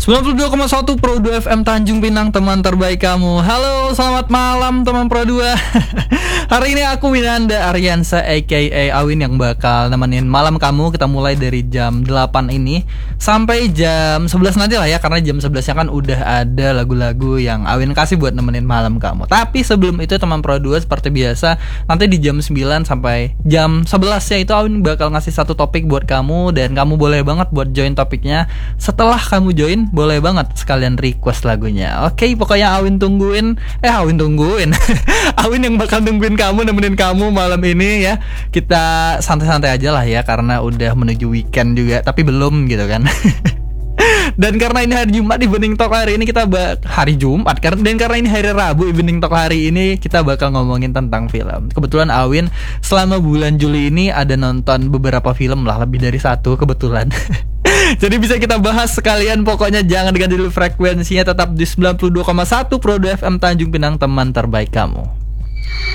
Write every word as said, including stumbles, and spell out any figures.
sembilan puluh dua koma satu Pro dua F M Tanjung Pinang, teman terbaik kamu. Halo, selamat malam teman Pro dua. Hari ini aku Winanda Aryansa aka Awin yang bakal nemenin malam kamu. Kita mulai dari jam delapan ini sampai jam sebelas nanti lah ya, karena jam sebelasnya kan udah ada lagu-lagu yang Awin kasih buat nemenin malam kamu. Tapi sebelum itu teman Pro dua, seperti biasa nanti di jam sembilan sampai jam sebelas ya, itu Awin bakal ngasih satu topik buat kamu. Dan kamu boleh banget buat join topiknya. Setelah kamu join, boleh banget sekalian request lagunya. Oke, pokoknya Awin tungguin. Eh Awin tungguin Awin yang bakal nungguin kamu, nemenin kamu malam ini ya. Kita santai-santai aja lah ya, karena udah menuju weekend juga, tapi belum gitu kan. Dan karena ini hari Jumat, Evening Talk hari ini kita bak- hari Jumat karena dan karena ini hari Rabu, Evening Talk hari ini kita bakal ngomongin tentang film. Kebetulan Awin selama bulan Juli ini ada nonton beberapa film lah, lebih dari satu kebetulan. Jadi bisa kita bahas sekalian. Pokoknya jangan diganti dulu frekuensinya, tetap di sembilan puluh dua koma satu Pro dua F M Tanjung Pinang, teman terbaik kamu.